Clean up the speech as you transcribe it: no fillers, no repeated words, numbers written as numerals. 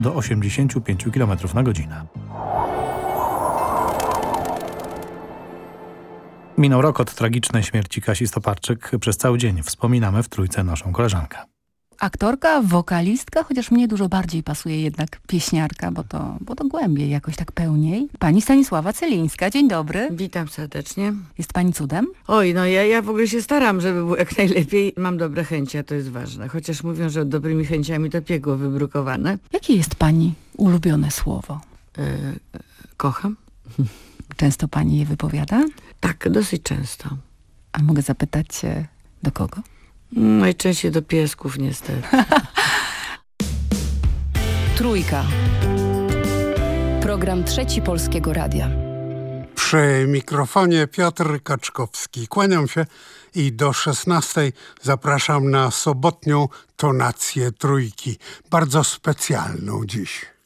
do 85 km na godzinę. Minął rok od tragicznej śmierci Kasi Stoparczyk. Przez cały dzień wspominamy w Trójce naszą koleżankę. Aktorka, wokalistka, chociaż mnie dużo bardziej pasuje jednak pieśniarka, bo to głębiej, jakoś tak pełniej. Pani Stanisława Celińska, dzień dobry. Witam serdecznie. Jest pani cudem? Oj, no ja w ogóle się staram, żeby było jak najlepiej. Mam dobre chęci, a to jest ważne. Chociaż mówią, że dobrymi chęciami to piekło wybrukowane. Jakie jest pani ulubione słowo? Kocham. Często pani je wypowiada? Tak, dosyć często. A mogę zapytać do kogo? Najczęściej do piesków niestety. Trójka. Program Trzeci Polskiego Radia. Przy mikrofonie Piotr Kaczkowski. Kłaniam się i do 16 zapraszam na sobotnią tonację Trójki. Bardzo specjalną dziś.